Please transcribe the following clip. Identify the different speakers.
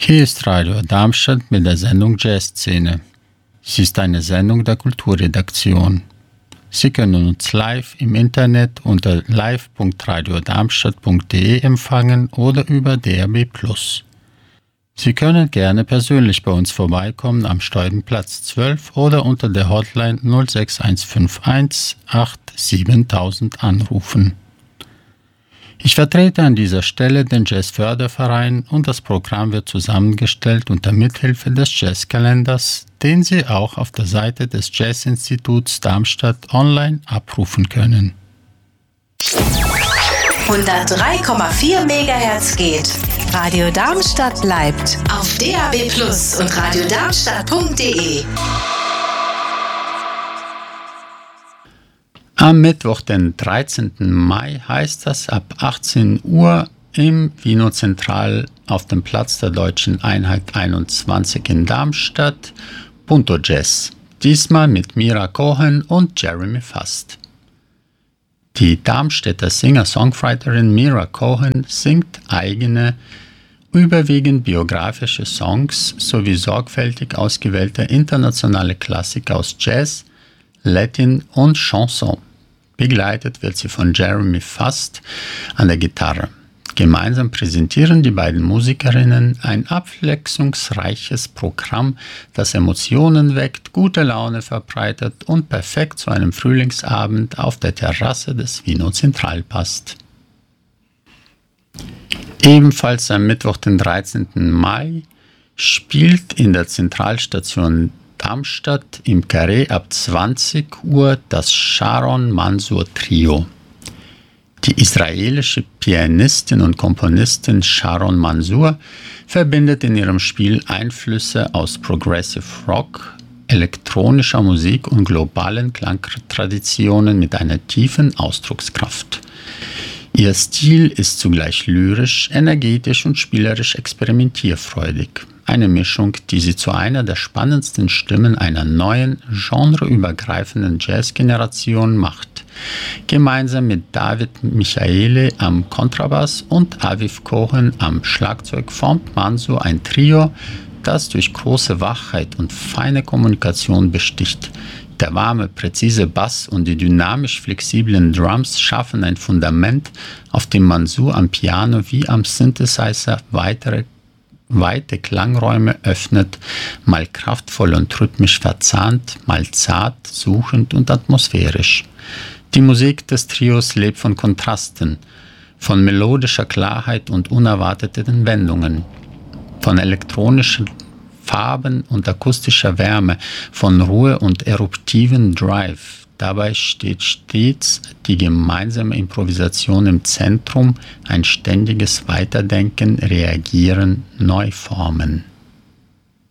Speaker 1: Hier ist Radio Darmstadt mit der Sendung Jazzszene. Sie ist eine Sendung der Kulturredaktion. Sie können uns live im Internet unter live.radiodarmstadt.de empfangen oder über DAB+. Sie können gerne persönlich bei uns vorbeikommen am Steudenplatz 12 oder unter der Hotline 06151 87000 anrufen. Ich vertrete an dieser Stelle den Jazzförderverein und das Programm wird zusammengestellt unter Mithilfe des Jazzkalenders, den Sie auch auf der Seite des Jazzinstituts Darmstadt online abrufen können.
Speaker 2: 103,4 MHz geht. Radio Darmstadt bleibt auf DAB+ und radiodarmstadt.de.
Speaker 1: Am Mittwoch, den 13. Mai, heißt das ab 18 Uhr im Vino Zentral auf dem Platz der Deutschen Einheit 21 in Darmstadt Punto Jazz. Diesmal mit Mira Cohen und Jeremy Fast. Die Darmstädter Singer-Songwriterin Mira Cohen singt eigene, überwiegend biografische Songs sowie sorgfältig ausgewählte internationale Klassiker aus Jazz, Latin und Chanson. Begleitet wird sie von Jeremy Fast an der Gitarre. Gemeinsam präsentieren die beiden Musikerinnen ein abwechslungsreiches Programm, das Emotionen weckt, gute Laune verbreitet und perfekt zu einem Frühlingsabend auf der Terrasse des Vino Zentral passt. Ebenfalls am Mittwoch, den 13. Mai, spielt in der Zentralstation Darmstadt im Carré ab 20 Uhr das Sharon Mansour Trio. Die israelische Pianistin und Komponistin Sharon Mansour verbindet in ihrem Spiel Einflüsse aus Progressive Rock, elektronischer Musik und globalen Klangtraditionen mit einer tiefen Ausdruckskraft. Ihr Stil ist zugleich lyrisch, energetisch und spielerisch experimentierfreudig. Eine Mischung, die sie zu einer der spannendsten Stimmen einer neuen, genreübergreifenden Jazzgeneration macht. Gemeinsam mit David Michaele am Kontrabass und Aviv Cohen am Schlagzeug formt Mansour ein Trio, das durch große Wachheit und feine Kommunikation besticht. Der warme, präzise Bass und die dynamisch flexiblen Drums schaffen ein Fundament, auf dem Mansour am Piano wie am Synthesizer weite Klangräume öffnet, mal kraftvoll und rhythmisch verzahnt, mal zart, suchend und atmosphärisch. Die Musik des Trios lebt von Kontrasten, von melodischer Klarheit und unerwarteten Wendungen, von elektronischen Farben und akustischer Wärme, von Ruhe und eruptiven Drive. Dabei steht stets die gemeinsame Improvisation im Zentrum, ein ständiges Weiterdenken, Reagieren, Neuformen.